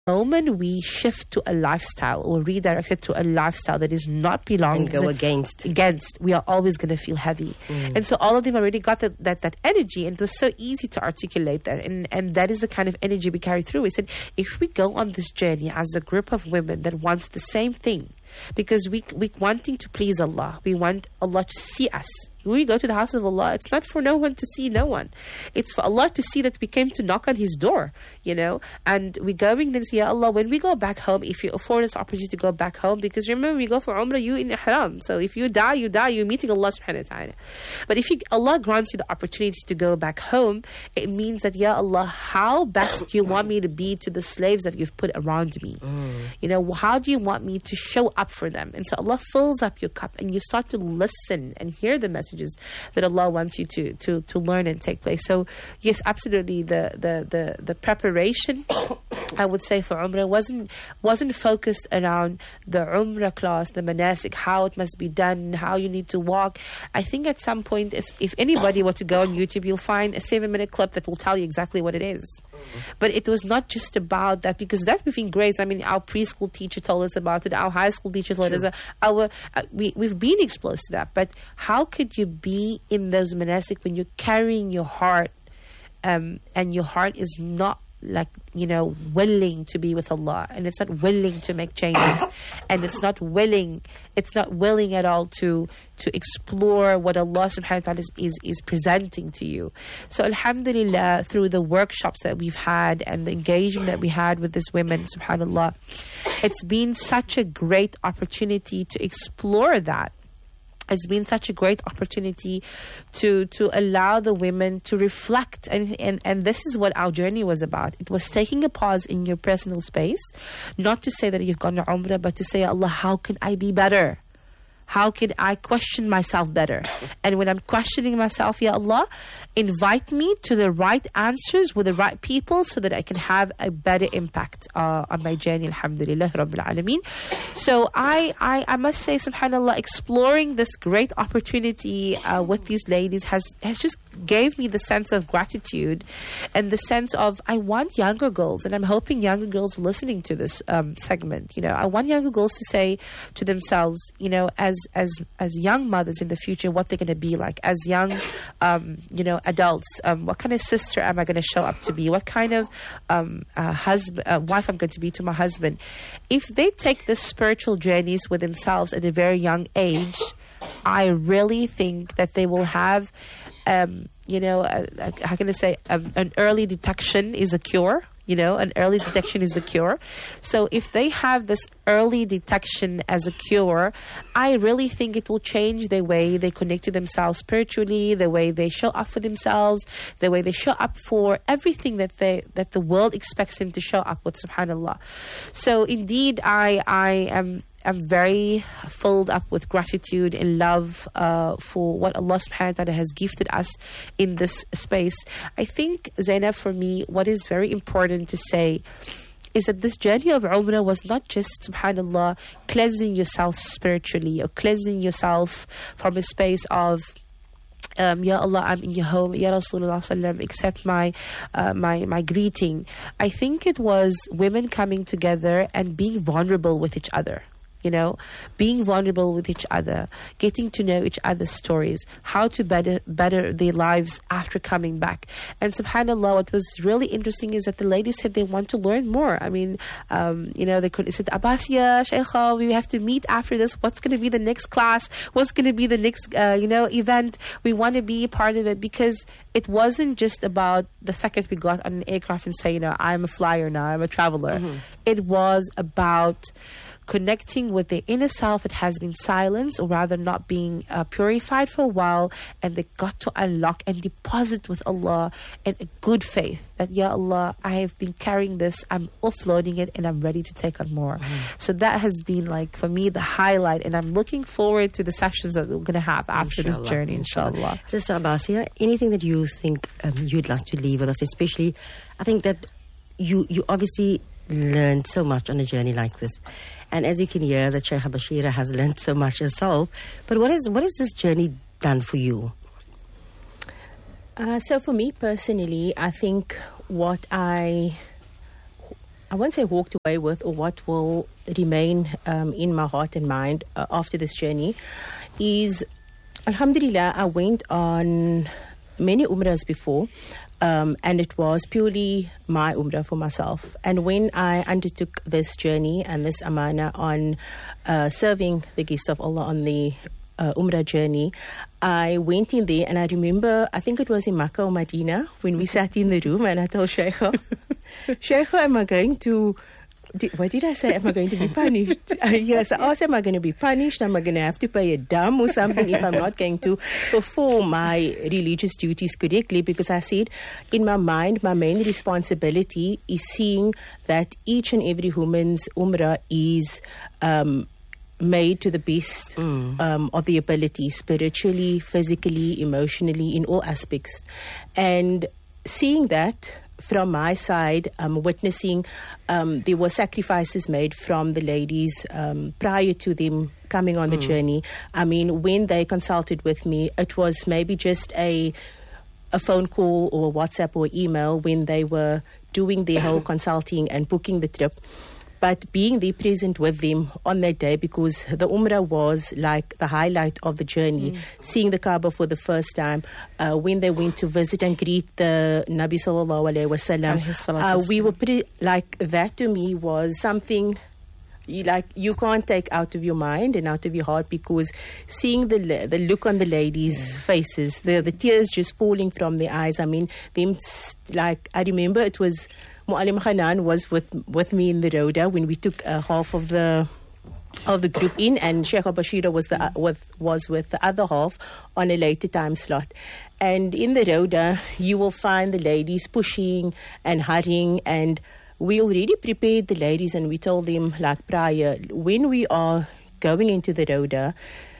moment we shift to a lifestyle or redirect it to a lifestyle that is not belonging, and go against, we are always going to feel heavy. And so all of them already got that energy, and it was so easy to articulate that. And that is the kind of energy we carry through. We said, if we go on this journey as a group of women that wants the same thing, because we wanting to please Allah, we want Allah to see us. When we go to the house of Allah, it's not for no one to see no one. It's for Allah to see that we came to knock on His door, and we're going then say, Ya Allah, when we go back home, if you afford us opportunity to go back home, because remember, we go for Umrah, you in Ihram. So if you die, you're meeting Allah subhanahu wa ta'ala. But if Allah grants you the opportunity to go back home, it means that, Ya Allah, how best do you want me to be to the slaves that you've put around me? How do you want me to show up for them? And so Allah fills up your cup, and you start to listen and hear the messages that Allah wants you to learn and take place. So yes, absolutely, the preparation I would say for Umrah wasn't focused around the Umrah class, the manasik, how it must be done, how you need to walk. I think at some point, if anybody were to go on YouTube, you'll find a 7-minute clip that will tell you exactly what it is. But it was not just about that, because that we've been graced. I mean, our preschool teacher told us about it, our high school teacher told us, we've been exposed to that. But how could you be in those manasik when you're carrying your heart, and your heart is not willing to be with Allah, and it's not willing to make changes, and it's not willing at all to explore what Allah subhanahu wa ta'ala is presenting to you. So alhamdulillah, through the workshops that we've had and the engagement that we had with these women, subhanallah, it's been such a great opportunity to explore that. It's been such a great opportunity to allow the women to reflect. And this is what our journey was about. It was taking a pause in your personal space, not to say that you've gone to Umrah, but to say, Allah, how can I be better? How can I question myself better? And when I'm questioning myself, Ya Allah, invite me to the right answers with the right people so that I can have a better impact on my journey. Alhamdulillah Rabbil Alameen. So I must say, subhanAllah, exploring this great opportunity with these ladies has just gave me the sense of gratitude and the sense of, I want younger girls, and I'm hoping younger girls listening to this segment, I want younger girls to say to themselves, as young mothers in the future, what they're going to be like as young, adults. What kind of sister am I going to show up to be? What kind of wife I'm going to be to my husband? If they take the spiritual journeys with themselves at a very young age, I really think that they will have, how can I say, an early detection is a cure. An early detection is a cure. So if they have this early detection as a cure, I really think it will change the way they connect to themselves spiritually, the way they show up for themselves, the way they show up for everything that the world expects them to show up with, subhanAllah. So indeed, I'm very filled up with gratitude and love for what Allah subhanahu wa ta'ala has gifted us in this space. I think, Zainab, for me, what is very important to say is that this journey of Umrah was not just, subhanAllah, cleansing yourself spiritually or cleansing yourself from a space of, Ya Allah, I'm in your home, Ya Rasulullah sallam, accept my greeting. I think it was women coming together and being vulnerable with each other. Being vulnerable with each other, getting to know each other's stories, how to better their lives after coming back. And subhanAllah, what was really interesting is that the ladies said they want to learn more. I mean, they said, Abbasiya, Shaykha, we have to meet after this. What's going to be the next class? What's going to be the next, event? We want to be a part of it, because it wasn't just about the fact that we got on an aircraft and say, I'm a flyer now, I'm a traveler. Mm-hmm. It was about connecting with their inner self that has been silenced, or rather not being purified for a while, and they got to unlock and deposit with Allah in a good faith that, Ya Allah, I have been carrying this, I'm offloading it, and I'm ready to take on more. So that has been, for me, the highlight, and I'm looking forward to the sessions that we're going to have after this journey, inshallah. Sister Abbasiya, anything that you think you'd like to leave with us, especially, I think that you obviously learned so much on a journey like this. And as you can hear, that Sheikha Bashira has learned so much herself. But what has this journey done for you? So for me personally, I think what I I won't say walked away with, or what will remain in my heart and mind after this journey is, alhamdulillah, I went on many umrahs before, and it was purely my umrah for myself. And when I undertook this journey and this amana on serving the guest of Allah on the umrah journey, I went in there, and I remember, I think it was in Makkah or Medina, when we sat in the room, and I told Sheikha, Sheikha, am I going to... What did I say? Am I going to be punished? Yes, I asked, am I going to be punished? Am I going to have to pay a dam or something if I'm not going to perform my religious duties correctly? Because I said, in my mind, my main responsibility is seeing that each and every woman's umrah is made to the best of the ability, spiritually, physically, emotionally, in all aspects. And seeing that, from my side, witnessing there were sacrifices made from the ladies prior to them coming on the journey. I mean, when they consulted with me, it was maybe just a phone call or a WhatsApp or email when they were doing their whole consulting and booking the trip. But being there present with them on that day, because the Umrah was like the highlight of the journey, seeing the Kaaba for the first time, when they went to visit and greet the Nabi Sallallahu Alaihi Wasallam, we were pretty, like, that to me was something you can't take out of your mind and out of your heart, because seeing the look on the ladies' faces, the tears just falling from their eyes. I mean, them, like, I remember it was Mu'allim Hanan was with me in the Rhoda when we took half of the group in, and Sheikh Bashira was with the other half on a later time slot. And in the Rhoda, you will find the ladies pushing and hurrying, and we already prepared the ladies, and we told them, like, prior, when we are going into the Rhoda,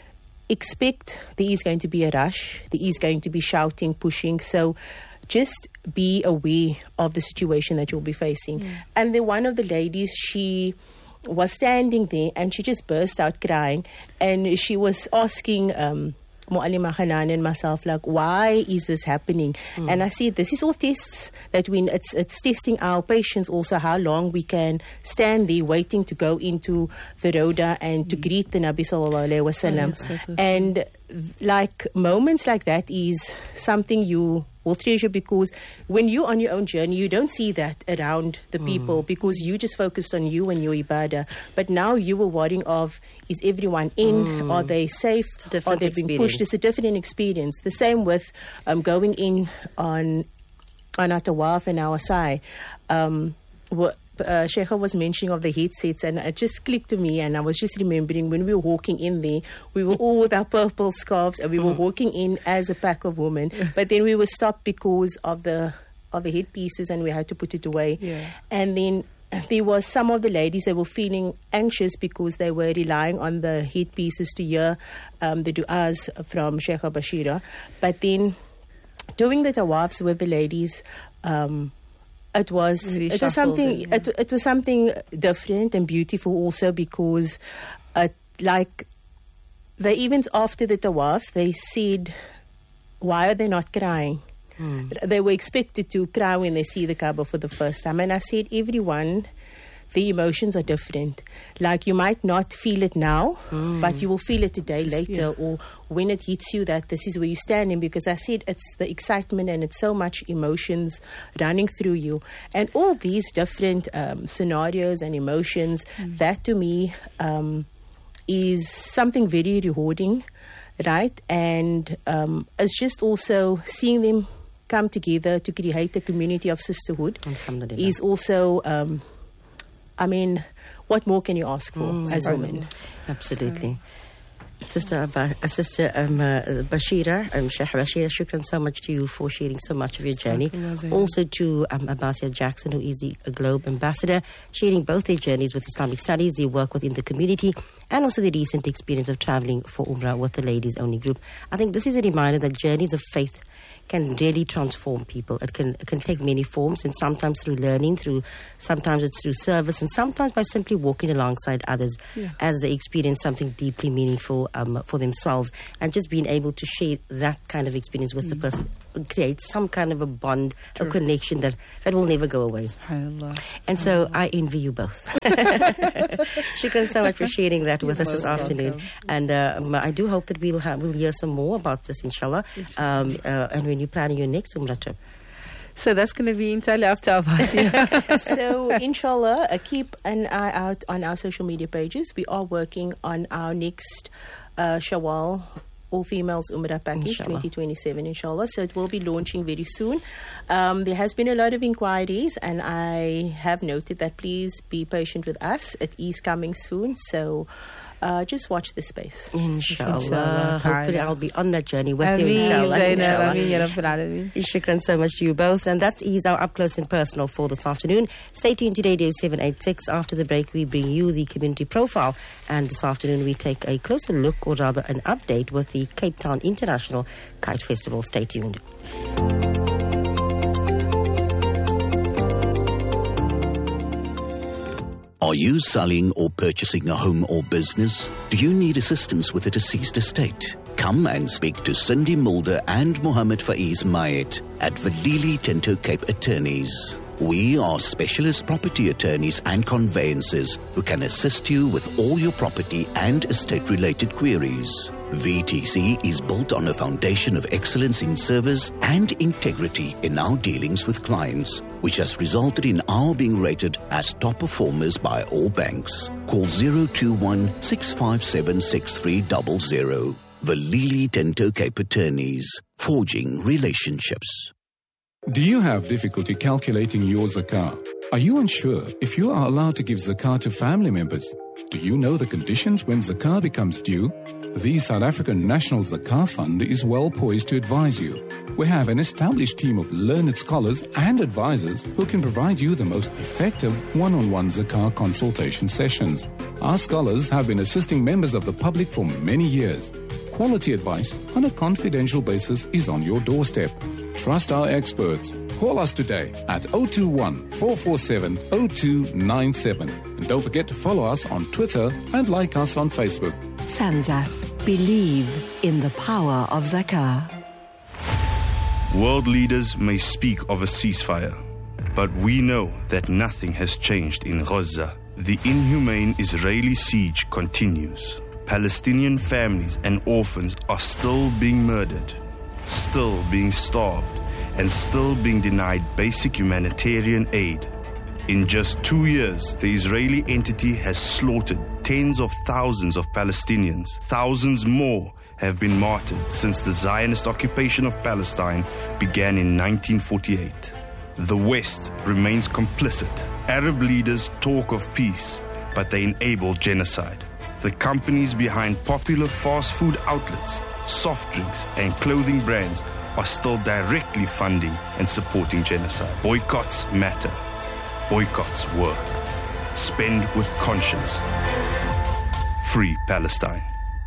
expect there is going to be a rush, there is going to be shouting, pushing, so just be aware of the situation that you'll be facing. And then one of the ladies, she was standing there and she just burst out crying, and she was asking Mu'allima Hanan and myself, like, why is this happening? And I said, this is all tests that it's testing our patience also, how long we can stand there waiting to go into the Rhoda and to greet the Nabi Sallallahu Alaihi Wasallam. And like moments like that is something you will treasure, because when you're on your own journey, you don't see that around the people, because you just focused on you and your ibadah. But now you were worrying of, is everyone in? Are they safe? Are they being pushed? It's a different experience. The same with going in on our tawaf and our sa'i. Sheikha was mentioning of the headsets, and it just clicked to me, and I was just remembering when we were walking in there, we were all with our purple scarves, and we were walking in as a pack of women, but then we were stopped because of the headpieces, and we had to put it away. And then there was some of the ladies that were feeling anxious because they were relying on the headpieces to hear the du'as from Sheikha Bashira. But then doing the tawafs with the ladies, it was something different and beautiful also, because like the events after the tawaf, they said, why are they not crying? They were expected to cry when they see the Kaaba for the first time. And I said, everyone, the emotions are different. Like, you might not feel it now, but you will feel it a day later, or when it hits you that this is where you're standing. Because I said it's the excitement, and it's so much emotions running through you. And all these different scenarios and emotions, that to me is something very rewarding, right? And it's just also seeing them come together to create a community of sisterhood is also... I mean, what more can you ask for as women? Absolutely. Sister Bashira, Sheikh Bashira, shukran so much to you for sharing so much of your journey. Also to Abasia Jackson, who is the Globe Ambassador, sharing both their journeys with Islamic studies, their work within the community, and also the recent experience of traveling for Umrah with the ladies only group. I think this is a reminder that journeys of faith can really transform people. It can take many forms, and sometimes through learning, sometimes it's through service, and sometimes by simply walking alongside others as they experience something deeply meaningful for themselves, and just being able to share that kind of experience with the person creates some kind of a bond, a connection that will never go away. And so I envy you both. Shukran so much for sharing that with us this afternoon. And I do hope that we'll hear some more about this, inshallah. And when you're planning your next Umrah trip. So that's going to be entirely up to Abbas. So, inshallah, keep an eye out on our social media pages. We are working on our next Shawwal All Females Umrah Package 2027, inshallah. So it will be launching very soon. There has been a lot of inquiries, and I have noted that please be patient with us. It is coming soon. So just watch this space. Inshallah. Hopefully I'll be on that journey with you, inshallah. Shukran so much to you both. And that is our Up Close and Personal for this afternoon. Stay tuned to Radio 786. After the break, we bring you the community profile. And this afternoon, we take a closer look, or rather an update, with the Cape Town International Kite Festival. Stay tuned. Are you selling or purchasing a home or business? Do you need assistance with a deceased estate? Come and speak to Cindy Mulder and Mohammed Faiz Mayet at Valili Tinto Cape Attorneys. We are specialist property attorneys and conveyancers who can assist you with all your property and estate-related queries. VTC is built on a foundation of excellence in service and integrity in our dealings with clients, which has resulted in our being rated as top performers by all banks. Call 021-657-6300. Valili Tinto Cape Attorneys, forging relationships. Do you have difficulty calculating your zakah? Are you unsure if you are allowed to give zakah to family members? Do you know the conditions when zakah becomes due? The South African National Zakah Fund is well poised to advise you. We have an established team of learned scholars and advisors who can provide you the most effective one-on-one zakah consultation sessions. Our scholars have been assisting members of the public for many years. Quality advice on a confidential basis is on your doorstep. Trust our experts. Call us today at 021-447-0297. And don't forget to follow us on Twitter and like us on Facebook. Sanzaf. Believe in the power of zakah. World leaders may speak of a ceasefire, but we know that nothing has changed in Gaza. The inhumane Israeli siege continues. Palestinian families and orphans are still being murdered, still being starved, and still being denied basic humanitarian aid. In just 2 years, the Israeli entity has slaughtered tens of thousands of Palestinians. Thousands more have been martyred since the Zionist occupation of Palestine began in 1948. The West remains complicit. Arab leaders talk of peace, but they enable genocide. The companies behind popular fast food outlets, soft drinks, and clothing brands are still directly funding and supporting genocide. Boycotts matter. Boycotts work. Spend with conscience. Free Palestine.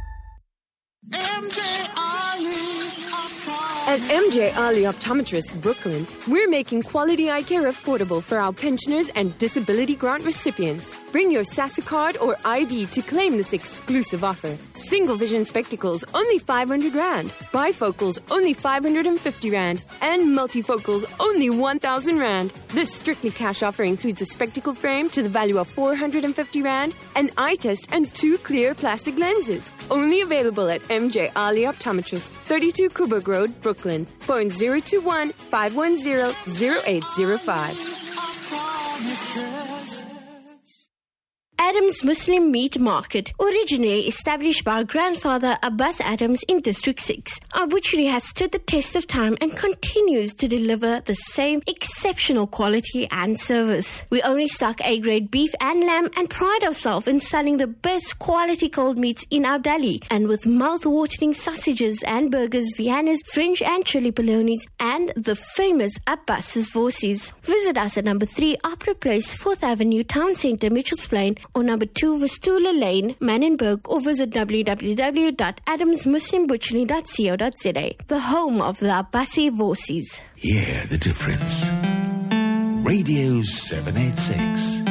At MJ Ali Optometrists Brooklyn, we're making quality eye care affordable for our pensioners and disability grant recipients. Bring your SASU card or ID to claim this exclusive offer. Single vision spectacles, only 500 Rand. Bifocals, only 550 Rand. And multifocals, only 1,000 Rand. This strictly cash offer includes a spectacle frame to the value of 450 Rand, an eye test, and 2 clear plastic lenses. Only available at MJ Ali Optometrists, 32 Coburg Road, Brooklyn. Phone 021-510-0805. Adams Muslim Meat Market, originally established by our grandfather Abbas Adams in District 6. Our butchery has stood the test of time and continues to deliver the same exceptional quality and service. We only stock A-grade beef and lamb and pride ourselves in selling the best quality cold meats in our deli, and with mouth-watering sausages and burgers, Viennas, French and chili polonies, and the famous Abbas's Vorsies. Visit us at number 3 Opera Place, 4th Avenue, Town Centre, Mitchells Plain, or number 2 Vistula Lane, Manenberg, or visit www.adamsmuslimbutchery.co.za, the home of the Abbasi Vorsies. Hear the difference. Radio 786.